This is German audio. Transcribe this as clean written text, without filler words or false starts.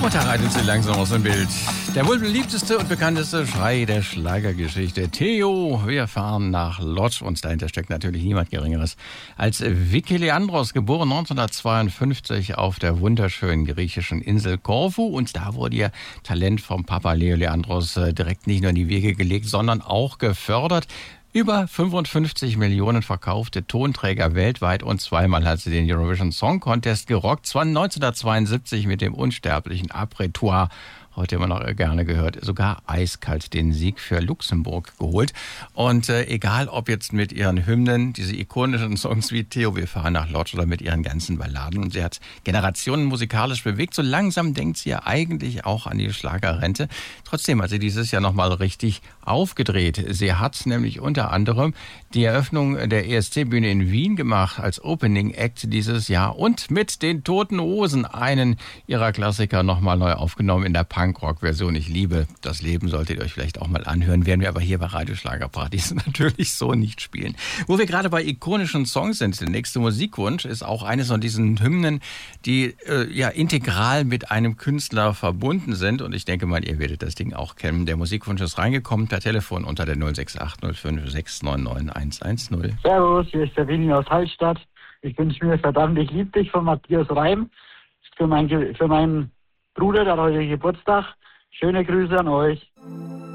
Unterhalten Sie langsam aus dem Bild. Der wohl beliebteste und bekannteste Schrei der Schlagergeschichte. Theo, wir fahren nach Lodz. Und dahinter steckt natürlich niemand Geringeres als Vicky Leandros, geboren 1952 auf der wunderschönen griechischen Insel Korfu. Und da wurde ihr Talent vom Papa Leo Leandros direkt nicht nur in die Wiege gelegt, sondern auch gefördert. Über 55 Millionen verkaufte Tonträger weltweit und zweimal hat sie den Eurovision Song Contest gerockt. Zwar 1972 mit dem unsterblichen Après-Toi, heute immer noch gerne gehört, sogar eiskalt den Sieg für Luxemburg geholt. Und egal ob jetzt mit ihren Hymnen, diese ikonischen Songs wie Theo, wir fahren nach Lodz oder mit ihren ganzen Balladen. Und sie hat Generationen musikalisch bewegt. So langsam denkt sie ja eigentlich auch an die Schlagerrente. Trotzdem hat sie dieses Jahr nochmal richtig aufgedreht. Sie hat nämlich unter anderem die Eröffnung der ESC-Bühne in Wien gemacht als Opening Act dieses Jahr und mit den Toten Hosen einen ihrer Klassiker nochmal neu aufgenommen in der Punkrock-Version. Ich liebe das Leben, solltet ihr euch vielleicht auch mal anhören. Werden wir aber hier bei Radio Schlagerpartys natürlich so nicht spielen. Wo wir gerade bei ikonischen Songs sind, der nächste Musikwunsch ist auch eines von diesen Hymnen, die integral mit einem Künstler verbunden sind. Und ich denke mal, ihr werdet das Ding auch kennen. Der Musikwunsch ist reingekommen per Telefon unter der 06805 699 110. Servus, hier ist der Winnie aus Hallstatt. Ich wünsche mir verdammt, ich lieb dich von Matthias Reim. Für meinen Bruder, der hat heute Geburtstag. Schöne Grüße an euch.